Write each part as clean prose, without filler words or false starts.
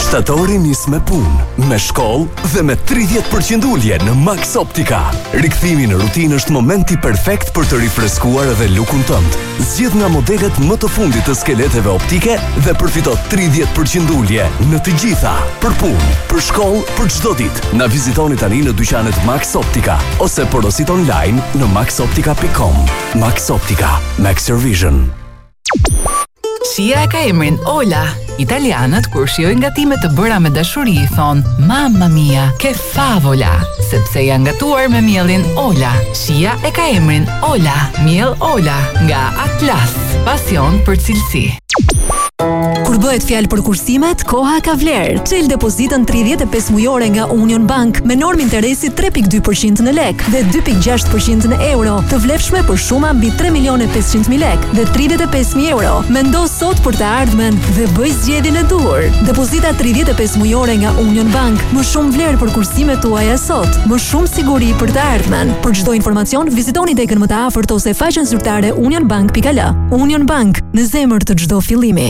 Shtatori nis me punë, me shkollë dhe me 30% ulje në Max Optica. Rikthimi në rutinë është momenti perfekt për të rifreskuar edhe lukun tënd. Zgjedh nga modelet më të fundit të skeleteve optike dhe përfito 30% ulje në të gjitha. Për punë, për shkollë, për çdo ditë. Na vizitoni tani në dyqanet Max Optica ose porosit online në maxoptica.com. Max Optica, Max Your Vision. Shija e ka emrin Ola. Italianët kur shijojnë gatime të bëra me dashuri thonë Mamma mia, che favola, sepse janë gatuar me mielin Ola. Shija e ka emrin Ola, miell Ola nga Atlas, pasion për cilësi. Kur bëhet fjalë për kursimet, koha ka vlerë. Çel depozitën 35 mujore nga Union Bank me normë interesi 3.2% në lek dhe 2.6% në euro, të vlefshme për shuma mbi 3.500.000 lek dhe 35.000 euro. Mendo sot për të ardhmen dhe bëj zgjedhjen e duhur. Depozita 35 mujore nga Union Bank, më shumë vlerë për kursimet tuaja sot, më shumë siguri për të ardhmen. Për çdo informacion, vizitoni dekën më të afërt ose faqen zyrtare unionbank.al. Union Bank, në zemër të çdo fillimi.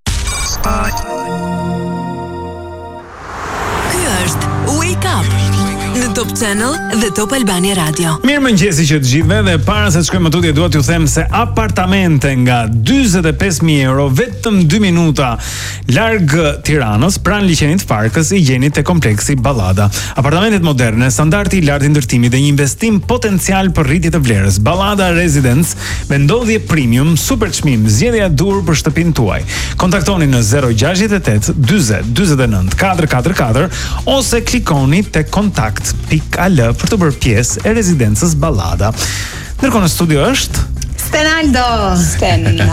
Ky është Wake Up në Top Channel dhe Top Albania Radio. Mirë mëngjesi që të gjithëve dhe para se të shkojmë më tutje dua t'ju them se apartamente nga 45.000 euro vetëm 2 minuta larg Tiranës, pranë liçenit Farkës, i gjeni te kompleksi Ballada. Apartamentet moderne, standardi i lartë i ndërtimit dhe një investim potencial për rritje të vlerës. Ballada Residence me ndodhje premium, super çmim, zgjedhja e dur për shtëpinë tuaj. Kontaktoni në 068 40 49 444 ose klikoni te kontakt.al për të bërë pjesë e rezidencës Ballada. Ndërkohë në studio është Stenaldo.